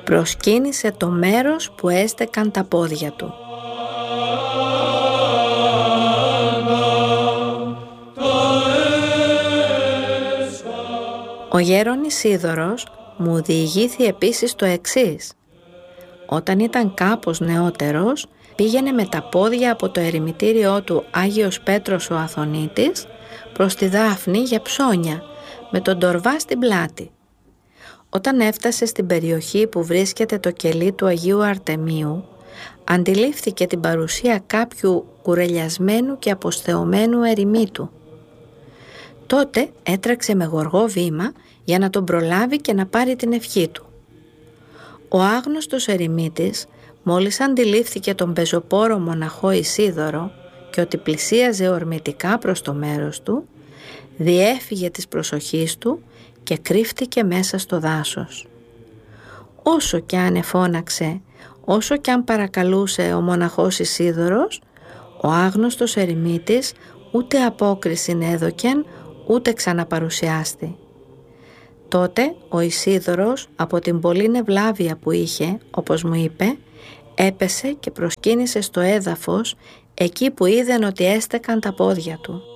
προσκύνησε το μέρος που έστεκαν τα πόδια του. Ο γέρον Ισίδωρος μου διηγήθη επίσης το εξής. Όταν ήταν κάπως νεότερος, πήγαινε με τα πόδια από το ερημητήριό του Άγιος Πέτρος ο Αθωνίτης προς τη Δάφνη για ψώνια, με τον τορβά στην πλάτη. Όταν έφτασε στην περιοχή που βρίσκεται το κελί του Αγίου Αρτεμίου, αντιλήφθηκε την παρουσία κάποιου κουρελιασμένου και αποσθεωμένου ερημίτου. Τότε έτρεξε με γοργό βήμα για να τον προλάβει και να πάρει την ευχή του. Ο άγνωστος ερημίτης, μόλις αντιλήφθηκε τον πεζοπόρο μοναχό Ισίδωρο και ότι πλησίαζε ορμητικά προς το μέρος του, διέφυγε της προσοχής του και κρύφτηκε μέσα στο δάσος. Όσο κι αν εφώναξε, όσο κι αν παρακαλούσε ο μοναχός Ισίδωρος, ο άγνωστος ερημίτης ούτε απόκριση έδωκεν, ούτε ξαναπαρουσιάστη. Τότε ο Ισίδωρος, από την πολλή ευλάβεια που είχε, όπως μου είπε, έπεσε και προσκύνησε στο έδαφος εκεί που είδεν ότι έστεκαν τα πόδια του.